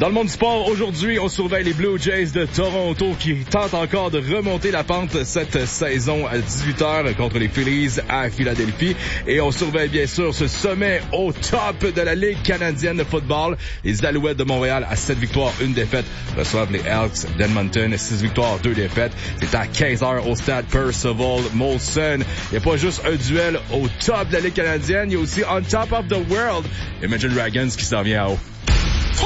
Dans le monde du sport, aujourd'hui, on surveille les Blue Jays de Toronto qui tentent encore de remonter la pente cette saison à 18h contre les Phillies à Philadelphie. Et on surveille bien sûr ce sommet au top de la Ligue canadienne de football. Les Alouettes de Montréal à 7 victoires, 1 défaite reçoivent les Elks d'Edmonton, 6 victoires, 2 défaites. C'est à 15h au stade Percival Molson. Il n'y a pas juste un duel au top de la Ligue canadienne, il y a aussi on top of the world. Imagine Dragons qui s'en vient à haut.